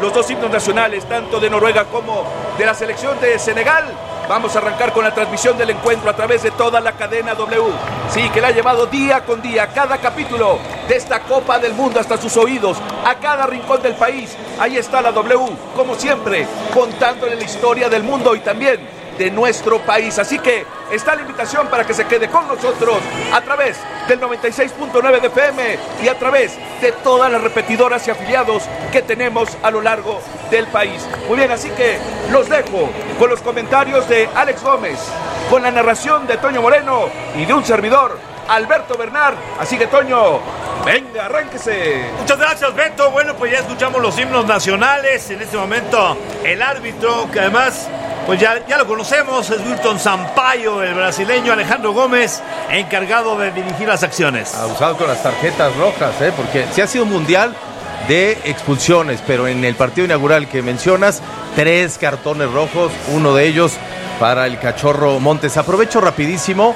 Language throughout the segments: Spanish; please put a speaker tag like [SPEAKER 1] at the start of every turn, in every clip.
[SPEAKER 1] los dos himnos nacionales, tanto de Noruega como de la selección de Senegal. Vamos a arrancar con la transmisión del encuentro a través de toda la cadena W. Sí, que la ha llevado día con día, cada capítulo de esta Copa del Mundo hasta sus oídos, a cada rincón del país. Ahí está la W, como siempre, contándole la historia del mundo y también de nuestro país. Así que está la invitación para que se quede con nosotros a través del 96.9 de FM y a través de todas las repetidoras y afiliados que tenemos a lo largo del país. Muy bien, así que los dejo con los comentarios de Alex Gómez, con la narración de Toño Moreno y de un servidor, Alberto Bernard. Así que, Toño, venga, arránquese.
[SPEAKER 2] Muchas gracias, Beto. Bueno, pues ya escuchamos los himnos nacionales. En este momento, el árbitro, que además, pues ya lo conocemos, es Wilton Sampaio, el brasileño. Alejandro Gómez, encargado de dirigir las acciones.
[SPEAKER 3] Abusado con las tarjetas rojas, porque sí ha sido un mundial de expulsiones, pero en el partido inaugural que mencionas, 3 cartones rojos, uno de ellos para el Cachorro Montes. Aprovecho rapidísimo,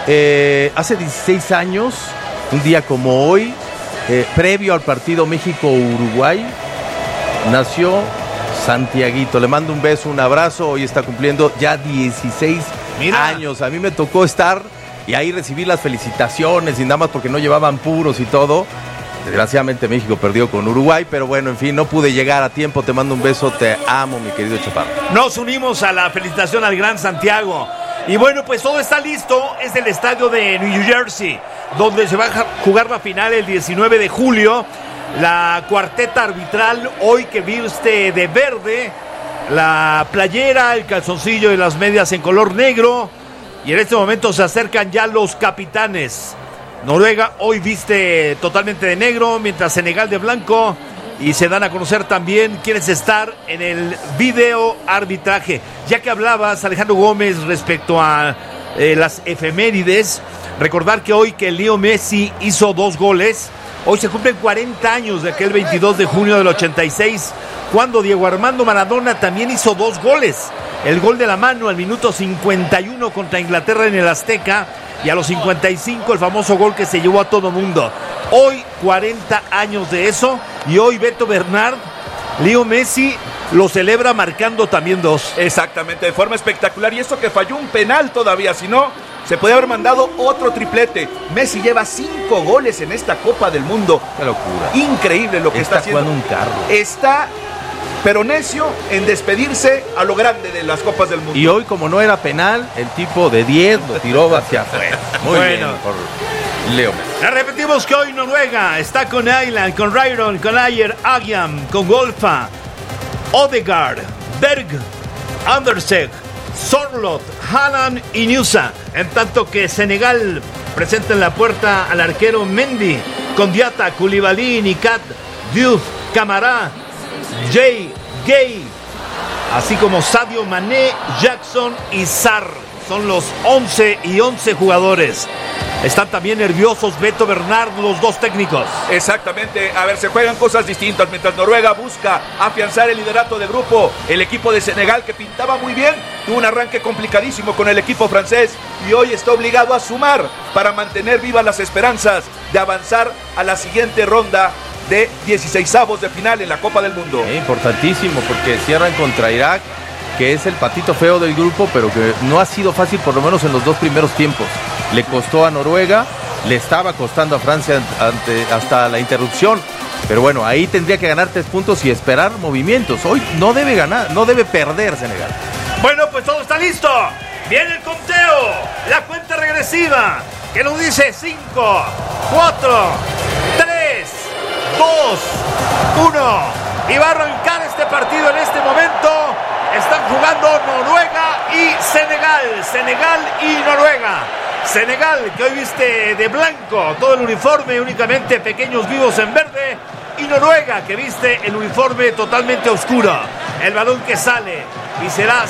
[SPEAKER 3] hace 16 años, un día como hoy, previo al partido México-Uruguay, nació Santiaguito. Le mando un beso, un abrazo. Hoy está cumpliendo ya 16 años. A mí me tocó estar y ahí recibí las felicitaciones y nada más porque no llevaban puros y todo. Desgraciadamente México perdió con Uruguay, pero bueno, en fin, no pude llegar a tiempo. Te mando un beso, te amo, mi querido Chaparro.
[SPEAKER 2] Nos unimos a la felicitación al gran Santiago. Y bueno, pues todo está listo. Es el estadio de New Jersey, donde se va a jugar la final el 19 de julio. La cuarteta arbitral hoy que viste de verde, la playera, el calzoncillo y las medias en color negro. Y en este momento se acercan ya los capitanes. Noruega hoy viste totalmente de negro, mientras Senegal de blanco. Y se dan a conocer también quiénes estar en el video arbitraje. Ya que hablabas, Alejandro Gómez, respecto a las efemérides, recordar que hoy que Leo Messi hizo 2 goles. Hoy se cumplen 40 años de aquel 22 de junio del 86, cuando Diego Armando Maradona también hizo 2 goles. El gol de la mano al minuto 51 contra Inglaterra en el Azteca, y a los 55 el famoso gol que se llevó a todo mundo. Hoy 40 años de eso, y hoy Beto Bernard, Leo Messi lo celebra marcando también 2.
[SPEAKER 1] Exactamente, de forma espectacular, y esto que falló un penal todavía, si no, se podía haber mandado otro triplete. Messi lleva 5 goles en esta Copa del Mundo.
[SPEAKER 3] ¡Qué locura!
[SPEAKER 1] Increíble lo que está haciendo.
[SPEAKER 3] Está jugando un carro.
[SPEAKER 1] Está, pero necio en despedirse a lo grande de las Copas del Mundo.
[SPEAKER 3] Y hoy, como no era penal, el tipo de 10 lo tiró hacia afuera. Muy bien por Leo Messi.
[SPEAKER 2] Le repetimos que hoy Noruega está con Island, con Ryron, con Ayer, Agiam, con Golfa, Odegaard, Berg, Anderseg, Sorloth, Haaland y Nusa. En tanto que Senegal presenta en la puerta al arquero Mendy, con Diata, Koulibaly, Nicat, Diouf, Camara, Jay, Gay, así como Sadio Mané, Jackson y Sarr. Son los 11 y 11 jugadores. Están también nerviosos Beto Bernard, los 2 técnicos.
[SPEAKER 1] Exactamente, a ver, se juegan cosas distintas. Mientras Noruega busca afianzar el liderato de grupo, el equipo de Senegal, que pintaba muy bien, tuvo un arranque complicadísimo con el equipo francés y hoy está obligado a sumar para mantener vivas las esperanzas de avanzar a la siguiente ronda de 16avos de final en la Copa del Mundo.
[SPEAKER 3] Importantísimo, porque cierran contra Irak, que es el patito feo del grupo, pero que no ha sido fácil, por lo menos en los 2 primeros tiempos. Le costó a Noruega, le estaba costando a Francia hasta la interrupción, pero bueno, ahí tendría que ganar 3 puntos y esperar movimientos. Hoy no debe ganar, no debe perder Senegal.
[SPEAKER 2] Bueno, pues todo está listo. Viene el conteo, la cuenta regresiva, que nos dice 5, 4, 3, 2, 1. Y va a arrancar este partido en este momento. Están jugando Noruega y Senegal. Senegal y Noruega. Senegal, que hoy viste de blanco todo el uniforme, únicamente pequeños vivos en verde. Y Noruega, que viste el uniforme totalmente oscuro. El balón que sale y será